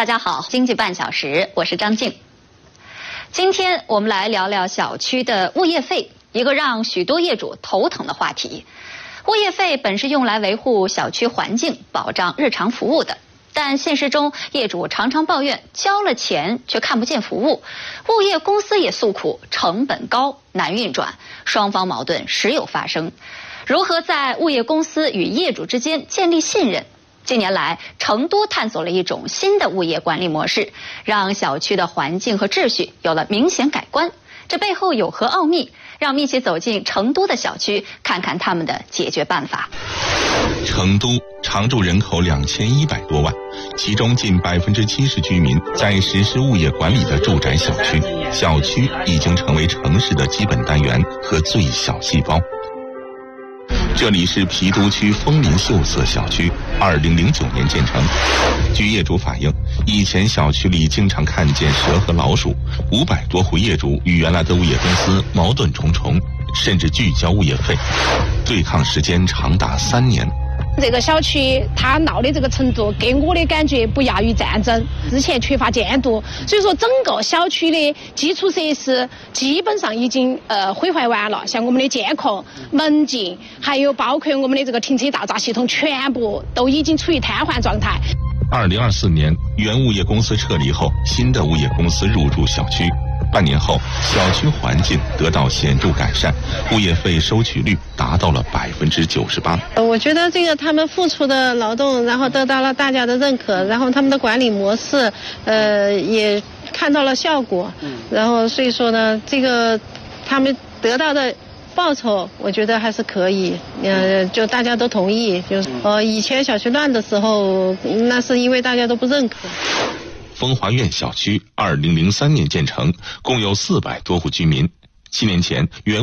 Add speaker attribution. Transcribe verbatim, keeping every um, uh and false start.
Speaker 1: 大家好，经济半小时，我是张静。今天我们来聊聊小区的物业费，一个让许多业主头疼的话题。物业费本是用来维护小区环境、保障日常服务的，但现实中业主常常抱怨交了钱却看不见服务，物业公司也诉苦成本高、难运转，双方矛盾时有发生。如何在物业公司与业主之间建立信任？近年来，成都探索了一种新的物业管理模式，让小区的环境和秩序有了明显改观。这背后有何奥秘？让我们一起走进成都的小区，看看他们的解决办法。
Speaker 2: 成都常住人口两千一百多万，其中近百分之七十居民在实施物业管理的住宅小区，小区已经成为城市的基本单元和最小细胞。这里是郫都区枫林秀色小区，二零零九年建成。据业主反映，以前小区里经常看见蛇和老鼠，五百多户业主与原来的物业公司矛盾重重，甚至拒交物业费，对抗时间长达三年。
Speaker 3: 这个小区它闹的这个程度，给我的感觉不亚于战争。之前缺乏监督，所以说整个小区的基础设施基本上已经呃毁坏完了，像我们的监控、门禁，还有包括我们的这个停车大闸系统，全部都已经处于瘫痪状态。
Speaker 2: 二零二四年，原物业公司撤离后，新的物业公司入驻小区。半年后，小区环境得到显著改善，物业费收取率达到了百分之九十八。
Speaker 4: 我觉得这个他们付出的劳动，然后得到了大家的认可，然后他们的管理模式，呃，也看到了效果。然后所以说呢，这个他们得到的报酬，我觉得还是可以。呃，就大家都同意，就是呃，以前小区乱的时候，那是因为大家都不认可。
Speaker 2: 风华苑小区二零零三年建成，共有四百多户居民。七年前，原